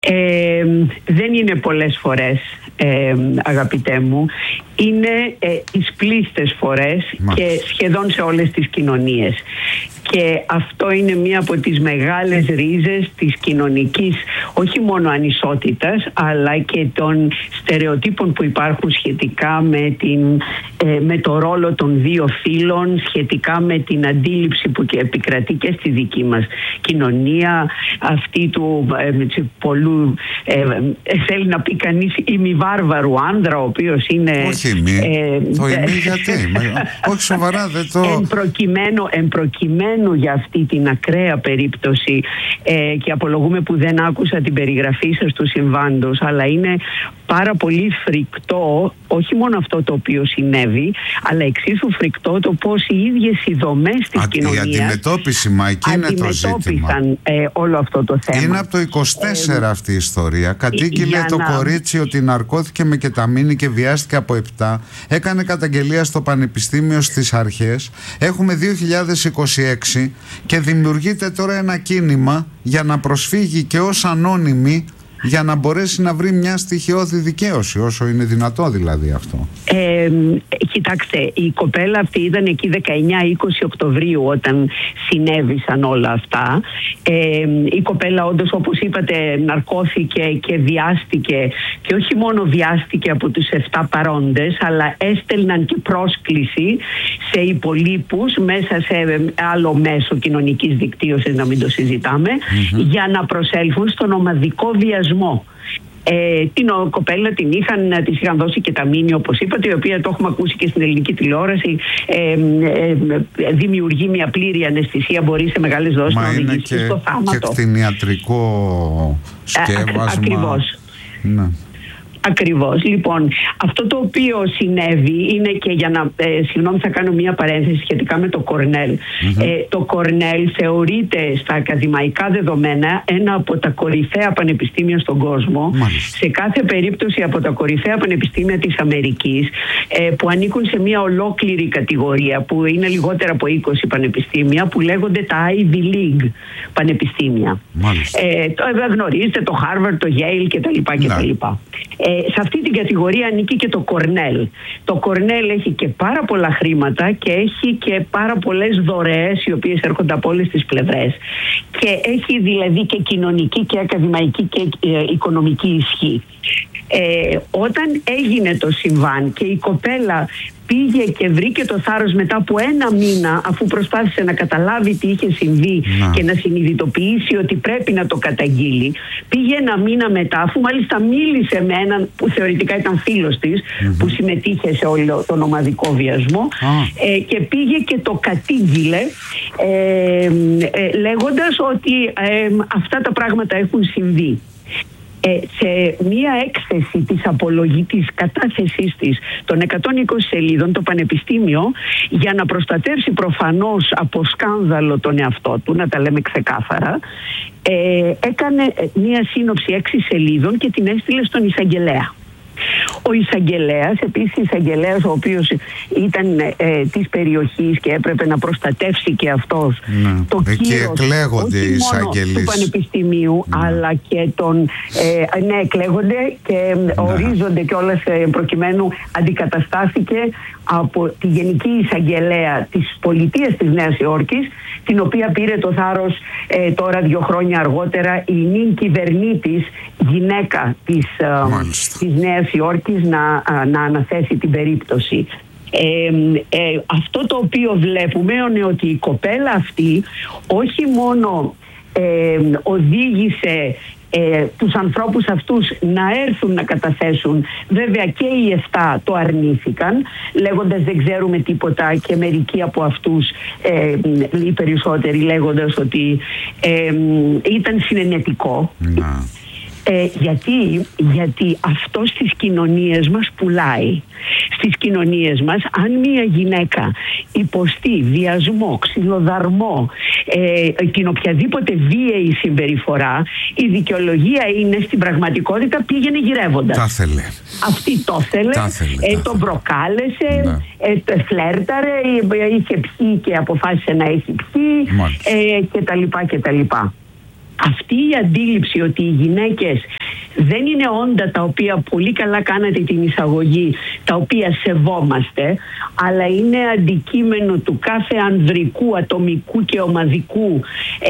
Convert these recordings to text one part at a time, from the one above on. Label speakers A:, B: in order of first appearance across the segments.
A: Δεν είναι πολλές φορές, αγαπητέ μου. Είναι τις πλήστες φορές και σχεδόν σε όλες τις κοινωνίες. Και αυτό είναι μία από τις μεγάλες ρίζες της κοινωνικής, όχι μόνο ανισότητας, αλλά και των στερεοτύπων που υπάρχουν σχετικά με το ρόλο των δύο φύλων, σχετικά με την αντίληψη που και επικρατεί και στη δική μας κοινωνία, αυτή του πολλού, θέλει να πει κανείς ημιβάρβαρου άνδρα, ο οποίος είναι...
B: Όχι το ημί γιατί, όχι σοβαρά δεν το...
A: Εμπροκειμένου για αυτή την ακραία περίπτωση, και απολογούμε που δεν άκουσα την περιγραφή σας του συμβάντος, αλλά είναι πάρα πολύ φρικτό όχι μόνο αυτό το οποίο συνέβη, αλλά εξίσου φρικτό το πώς οι ίδιες οι δομές της κοινωνίας
B: η αντιμετώπιση, εκεί είναι το ζήτημα.
A: Όλο αυτό το θέμα.
B: Είναι από το 24 αυτή η ιστορία. Κατήγγειλε το κορίτσι ότι ναρκώθηκε με κεταμίνη και βιάστηκε από 7. Έκανε καταγγελία στο πανεπιστήμιο στις αρχές. Έχουμε 2026 και δημιουργείται τώρα ένα κίνημα για να προσφύγει και ως ανώνυμη, για να μπορέσει να βρει μια στοιχειώδη δικαίωση, όσο είναι δυνατό δηλαδή αυτό.
A: Κοιτάξτε, η κοπέλα αυτή ήταν εκεί 19-20 Οκτωβρίου όταν συνέβησαν όλα αυτά. Η κοπέλα όντως, όπως είπατε, ναρκώθηκε και βιάστηκε, και όχι μόνο βιάστηκε από τους 7 παρόντες, αλλά έστελναν και πρόσκληση σε υπολείπους μέσα σε άλλο μέσο κοινωνικής δικτύωσης, να μην το συζητάμε, για να προσέλθουν στον ομαδικό βιασμό. Την κοπέλα της είχαν δώσει και ταμίνη, όπως είπατε, η οποία το έχουμε ακούσει και στην ελληνική τηλεόραση, δημιουργεί μια πλήρη αναισθησία, μπορεί σε μεγάλες δόσεις να οδηγήσει στο θάνατο.
B: Και κτηνιατρικό σκεύασμα.
A: Ακριβώς.
B: Ναι.
A: Ακριβώς. Λοιπόν, αυτό το οποίο συνέβη είναι, και για να, συγγνώμη, θα κάνω μία παρένθεση σχετικά με το Κορνέλ. Το Κορνέλ θεωρείται στα ακαδημαϊκά δεδομένα ένα από τα κορυφαία πανεπιστήμια στον κόσμο. Σε κάθε περίπτωση από τα κορυφαία πανεπιστήμια της Αμερικής, που ανήκουν σε μία ολόκληρη κατηγορία που είναι λιγότερα από 20 πανεπιστήμια, που λέγονται τα Ivy League πανεπιστήμια. Γνωρίζετε το Harvard, το Yale κτλ. Σε αυτή την κατηγορία ανήκει και το Κορνέλ. Το Κορνέλ έχει και πάρα πολλά χρήματα και έχει και πάρα πολλές δωρεές, οι οποίες έρχονται από όλες τις πλευρές. Και έχει δηλαδή και κοινωνική και ακαδημαϊκή και οικονομική ισχύ. Όταν έγινε το συμβάν και η κοπέλα πήγε και βρήκε το θάρρος μετά από 1 μήνα, αφού προσπάθησε να καταλάβει τι είχε συμβεί και να συνειδητοποιήσει ότι πρέπει να το καταγγείλει, πήγε 1 μήνα μετά, αφού μάλιστα μίλησε με έναν που θεωρητικά ήταν φίλος της, που συμμετείχε σε όλο τον ομαδικό βιασμό, και πήγε και το κατήγγειλε, λέγοντας ότι αυτά τα πράγματα έχουν συμβεί. Σε μία έκθεση της κατάθεσής της των 120 σελίδων, το Πανεπιστήμιο, για να προστατεύσει προφανώς από σκάνδαλο τον εαυτό του, να τα λέμε ξεκάθαρα, έκανε μία σύνοψη 6 σελίδων και την έστειλε στον εισαγγελέα. Ο εισαγγελέας, επίσης εισαγγελέας, ο οποίος ήταν της περιοχής και έπρεπε να προστατεύσει και αυτός το κύρος, όχι μόνο του Πανεπιστημίου, αλλά και εκλέγονται και ορίζονται κιόλας, προκειμένου αντικαταστάθηκε από τη Γενική Εισαγγελέα της Πολιτείας της Νέας Υόρκης, την οποία πήρε το θάρρος τώρα 2 χρόνια αργότερα η νυν κυβερνήτης γυναίκα της Νέας Υόρκης να αναθέσει την περίπτωση. Αυτό το οποίο βλέπουμε είναι ότι η κοπέλα αυτή όχι μόνο οδήγησε τους ανθρώπους αυτούς να έρθουν να καταθέσουν, βέβαια και οι 7 το αρνήθηκαν, λέγοντας δεν ξέρουμε τίποτα, και μερικοί από αυτούς, οι περισσότεροι, λέγοντας ότι ήταν συνενετικό. Γιατί αυτό στις κοινωνίες μας πουλάει. Στις κοινωνίες μας, αν μια γυναίκα υποστεί βιασμό, ξυλοδαρμό, την οποιαδήποτε βίαιη συμπεριφορά, η δικαιολογία είναι στην πραγματικότητα πήγαινε γυρεύοντας.
B: Τα θέλε.
A: Αυτή το θέλε, τον προκάλεσε, φλέρταρε, είχε πιει και αποφάσισε να έχει πιει, κτλ. αυτή η αντίληψη ότι οι γυναίκες δεν είναι όντα τα οποία πολύ καλά κάνατε την εισαγωγή, τα οποία σεβόμαστε, αλλά είναι αντικείμενο του κάθε ανδρικού, ατομικού και ομαδικού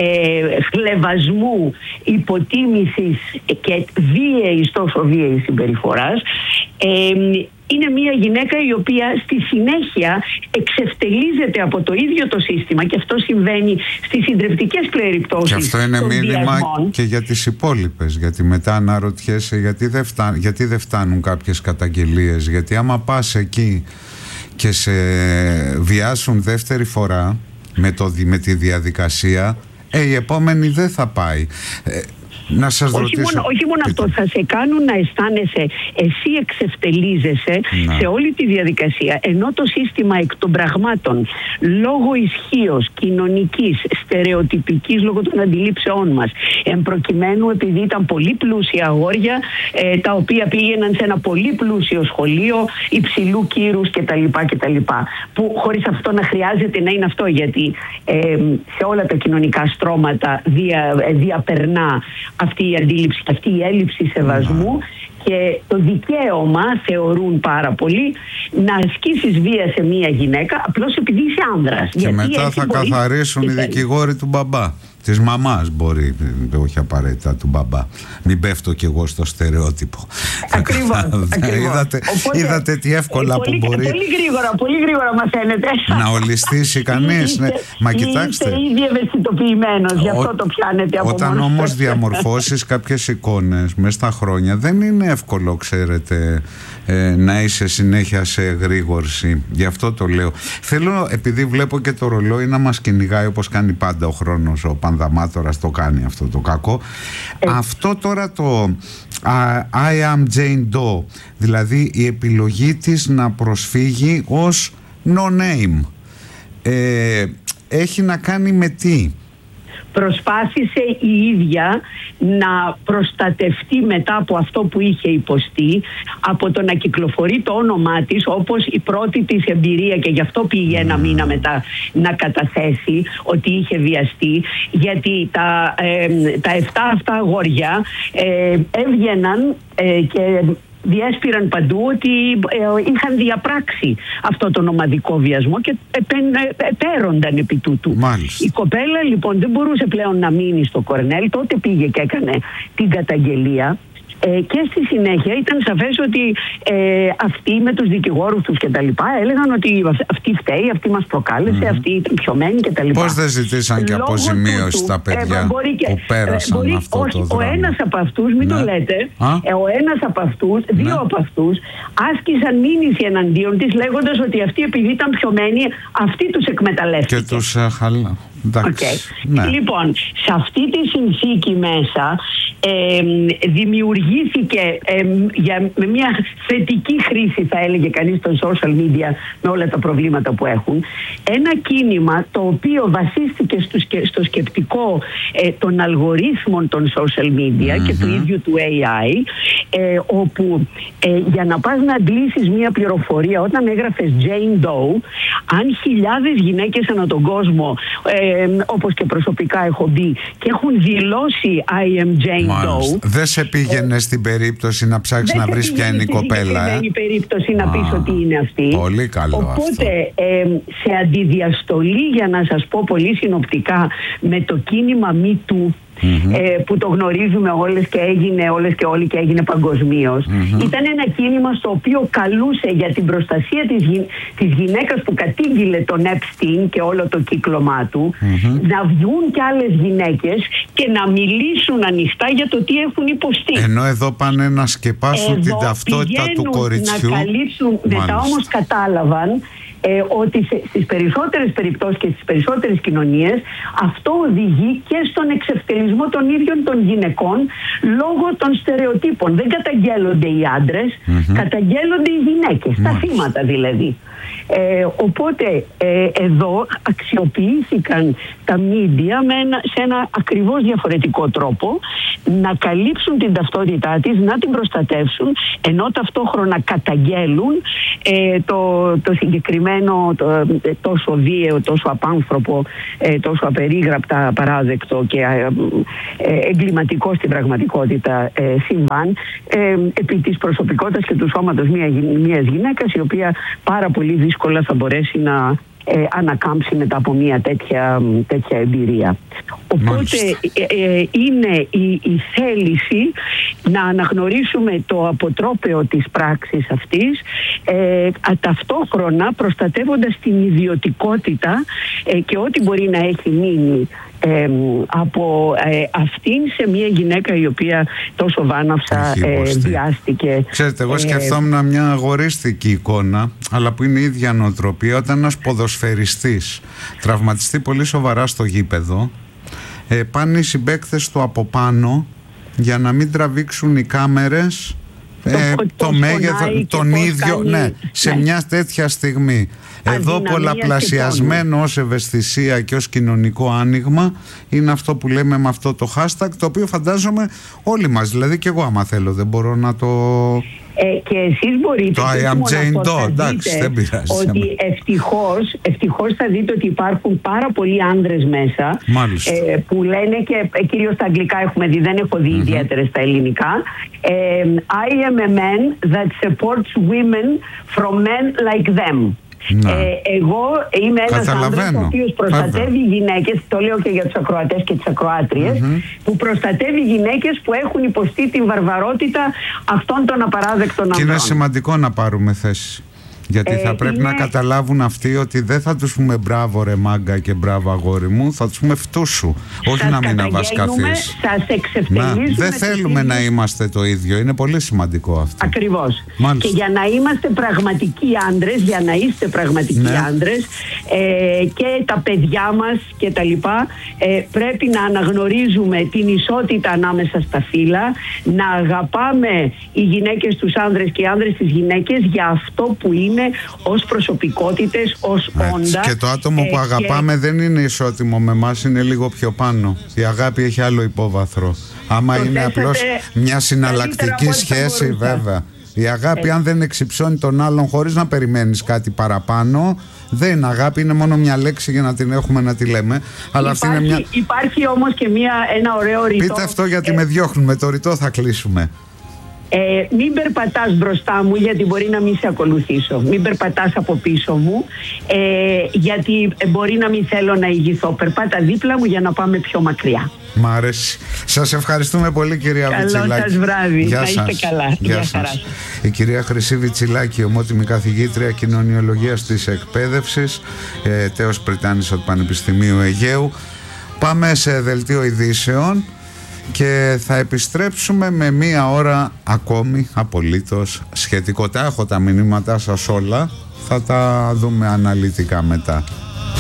A: χλευασμού, υποτίμησης και τόσο βίαιης συμπεριφοράς. Είναι μια γυναίκα η οποία στη συνέχεια εξευτελίζεται από το ίδιο το σύστημα, και αυτό συμβαίνει στις συντριπτικές περιπτώσεις.
B: Και αυτό είναι μήνυμα και για τις υπόλοιπες, γιατί μετά αναρωτιέσαι γιατί δεν φτάνουν κάποιες καταγγελίες, γιατί άμα πας εκεί και σε βιάσουν δεύτερη φορά με τη διαδικασία, η επόμενη δεν θα πάει. Να σας ρωτήσω.
A: Όχι μόνο αυτό, θα σε κάνουν να αισθάνεσαι εσύ εξευτελίζεσαι σε όλη τη διαδικασία, ενώ το σύστημα εκ των πραγμάτων, λόγω ισχύως κοινωνικής, στερεοτυπικής, λόγω των αντιλήψεών μας, εμπροκειμένου επειδή ήταν πολύ πλούσια αγόρια, τα οποία πήγαιναν σε ένα πολύ πλούσιο σχολείο υψηλού κύρους κτλ. Που χωρίς αυτό να χρειάζεται να είναι αυτό, γιατί σε όλα τα κοινωνικά στρώματα διαπερνά αυτή η αντίληψη, αυτή η έλλειψη σεβασμού και το δικαίωμα, θεωρούν πάρα πολλοί, να ασκήσεις βία σε μία γυναίκα απλώς επειδή είσαι άνδρας.
B: Και γιατί μετά θα καθαρίσουν οι δικηγόροι του μπαμπά. Της μαμάς μπορεί, όχι απαραίτητα του μπαμπά. Μην πέφτω κι εγώ στο στερεότυπο.
A: Ακριβώς.
B: Είδατε τι εύκολα που μπορεί.
A: Πολύ γρήγορα μαθαίνετε.
B: Να ολιστήσει κανείς. Μα κοιτάξτε.
A: Είστε ήδη ευαισθητοποιημένος, γι' αυτό το πιάνετε από μόνος.
B: Όταν όμως διαμορφώσεις κάποιες εικόνες μέσα στα χρόνια, δεν είναι εύκολο, ξέρετε, να είσαι συνέχεια σε εγρήγορση. Γι' αυτό το λέω. Θέλω, επειδή βλέπω και το ρολόι να μας κυνηγάει όπως κάνει πάντα ο χρόνος, ο Πανδαμάτορας το κάνει αυτό το κακό. Αυτό τώρα το I am Jane Doe, δηλαδή η επιλογή της να προσφύγει ως no name, έχει να κάνει με τι?
A: Προσπάθησε η ίδια να προστατευτεί μετά από αυτό που είχε υποστεί, από το να κυκλοφορεί το όνομά της όπως η πρώτη της εμπειρία, και γι' αυτό πήγε ένα μήνα μετά να καταθέσει ότι είχε βιαστεί, γιατί τα 7 αυτά αγόρια έβγαιναν και διέσπηραν παντού ότι είχαν διαπράξει αυτό τον ομαδικό βιασμό και επέρονταν επί τούτου.
B: Μάλιστα.
A: Η κοπέλα λοιπόν δεν μπορούσε πλέον να μείνει στο Κορνέλ, τότε πήγε και έκανε την καταγγελία. Και στη συνέχεια ήταν σαφές ότι αυτοί με τους δικηγόρους τους και τα λοιπά έλεγαν ότι αυτή φταίει, αυτή μας προκάλεσε, αυτή ήταν πιωμένη και τα λοιπά.
B: Πώς δεν ζητήσαν και αποζημίωση στα παιδιά που πέρασαν αυτό το δράμα?
A: Ο ένας από αυτούς, μην το λέτε, ο ένας από αυτούς, δύο από αυτούς άσκησαν μήνυση εναντίον της, λέγοντας ότι αυτή επειδή ήταν πιωμένη, αυτή τους εκμεταλλεύτηκε.
B: Και τους χαλά.
A: Λοιπόν, σε αυτή τη συνθήκη μέσα δημιουργήθηκε με μια θετική χρήση, θα έλεγε κανείς, των social media, με όλα τα προβλήματα που έχουν, ένα κίνημα το οποίο βασίστηκε στο σκεπτικό των αλγορίθμων των social media και του ίδιου του AI, όπου για να πας να αντλήσεις μια πληροφορία, όταν έγραφες Jane Doe, αν χιλιάδες γυναίκες ανά τον κόσμο, όπως και προσωπικά έχω μπει και έχουν δηλώσει I am Jane Doe,
B: δεν σε πήγαινε στην περίπτωση να ψάξεις να βρεις ποια είναι η κοπέλα. Δεν σε
A: περίπτωση να πεις ότι είναι αυτή.
B: Πολύ καλό.
A: Οπότε σε αντιδιαστολή, για να σας πω πολύ συνοπτικά, με το κίνημα Me Too, που το γνωρίζουμε όλες και έγινε όλες και όλοι και έγινε παγκοσμίως, ήταν ένα κίνημα στο οποίο καλούσε για την προστασία της γυναίκας που κατήγγειλε τον Epstein και όλο το κύκλωμά του, να βγουν κι άλλες γυναίκες και να μιλήσουν ανοιχτά για το τι έχουν υποστεί.
B: Ενώ εδώ πάνε να σκεπάσουν την ταυτότητα του κοριτσιού.
A: Να καλύψουν, μετά όμως κατάλαβαν ότι στις περισσότερες περιπτώσεις και στις περισσότερες κοινωνίες αυτό οδηγεί και στον εξευτελισμό των ίδιων των γυναικών λόγω των στερεοτύπων. Δεν καταγγέλλονται οι άντρες, καταγγέλλονται οι γυναίκες, τα θύματα δηλαδή. Οπότε εδώ αξιοποιήθηκαν τα media σε ένα ακριβώς διαφορετικό τρόπο, να καλύψουν την ταυτότητά της, να την προστατεύσουν, ενώ ταυτόχρονα καταγγέλουν το συγκεκριμένο συγκεκριμένο, τόσο βίαιο, τόσο απάνθρωπο, τόσο απερίγραπτα απαράδεκτο και εγκληματικό στην πραγματικότητα συμβάν επί της προσωπικότητας και του σώματος μιας γυναίκας, η οποία πάρα πολύ δύσκολα θα μπορέσει να ανακάμψει μετά από μια τέτοια εμπειρία. Οπότε είναι η θέληση να αναγνωρίσουμε το αποτρόπαιο της πράξης αυτής, ταυτόχρονα προστατεύοντας την ιδιωτικότητα και ό,τι μπορεί να έχει μείνει από αυτήν σε μια γυναίκα η οποία τόσο βάναυσα βιάστηκε.
B: Ξέρετε, εγώ σκεφτόμουν μια αγορίστικη εικόνα, αλλά που είναι η ίδια νοοτροπία, όταν ένας ποδοσφαιριστής τραυματιστεί πολύ σοβαρά στο γήπεδο, πάνε οι συμπαίκτες του από πάνω για να μην τραβήξουν οι κάμερες το μέγεθος, τον ίδιο, σε μια τέτοια στιγμή. Εδώ πολλαπλασιασμένο ως ευαισθησία και ως κοινωνικό άνοιγμα είναι αυτό που λέμε με αυτό το hashtag, το οποίο φαντάζομαι όλοι μας, δηλαδή και εγώ άμα θέλω δεν μπορώ να το...
A: και εσείς μπορείτε
B: το I am Jane Doe, εντάξει, δεν πειράζει,
A: ότι ευτυχώς θα δείτε ότι υπάρχουν πάρα πολλοί άντρες μέσα που λένε, και κυρίως στα αγγλικά έχουμε δει, δεν έχω δει ιδιαίτερα στα ελληνικά, I am a man that supports women from men like them. Εγώ είμαι ένας άντρας ο οποίος προστατεύει γυναίκες, το λέω και για τους ακροατές και τις ακροάτριες, που προστατεύει γυναίκες που έχουν υποστεί την βαρβαρότητα αυτών των απαράδεκτων ανδρών.
B: Και είναι σημαντικό να πάρουμε θέση. Γιατί θα πρέπει να καταλάβουν αυτοί ότι δεν θα τους πούμε μπράβο ρε μάγκα και μπράβο αγόρι μου, θα τους πούμε φτούσου, όχι να μην αβασκαθείς.
A: Σας εξευτελίζουμε.
B: Δεν θέλουμε να είμαστε το ίδιο, είναι πολύ σημαντικό αυτό.
A: Ακριβώς. Και για να είμαστε πραγματικοί άντρες, για να είστε πραγματικοί άντρες, και τα παιδιά μας και τα λοιπά, πρέπει να αναγνωρίζουμε την ισότητα ανάμεσα στα φύλλα, να αγαπάμε οι γυναίκες τους άνδρες και οι άνδρες τις γυναίκες για αυτό που είναι, ως προσωπικότητες, ως όντα.
B: Και το άτομο που αγαπάμε δεν είναι ισότιμο με εμάς, είναι λίγο πιο πάνω. Η αγάπη έχει άλλο υπόβαθρο. Άμα είναι απλώς μια συναλλακτική σχέση, βέβαια. Η αγάπη, αν δεν εξυψώνει τον άλλον χωρίς να περιμένεις κάτι παραπάνω, δεν είναι αγάπη, είναι μόνο μια λέξη για να την έχουμε να τη λέμε. Αλλά
A: υπάρχει όμως και ένα ωραίο ρητό.
B: Πείτε αυτό γιατί με διώχνουν, με το ρητό θα κλείσουμε.
A: Μην περπατάς μπροστά μου, γιατί μπορεί να μην σε ακολουθήσω. Μην περπατάς από πίσω μου, γιατί μπορεί να μην θέλω να ηγηθώ. Περπάτα δίπλα μου για να πάμε πιο μακριά.
B: Μ' αρέσει. Σας ευχαριστούμε πολύ, κυρία Βιτσιλάκη.
A: Καλό σας βράδυ.
B: Γεια
A: να είστε
B: σας.
A: καλά.
B: Γεια σας. Η κυρία Χρυσή Βιτσιλάκη, ομότιμη καθηγήτρια κοινωνιολογίας της εκπαίδευσης, τέος πριτάνισσα του Πανεπιστημίου Αιγαίου. Πάμε σε δελτίο ειδήσεων και θα επιστρέψουμε με μία ώρα ακόμη απολύτως σχετικό. Τα έχω τα μηνύματά σας όλα, θα τα δούμε αναλυτικά μετά.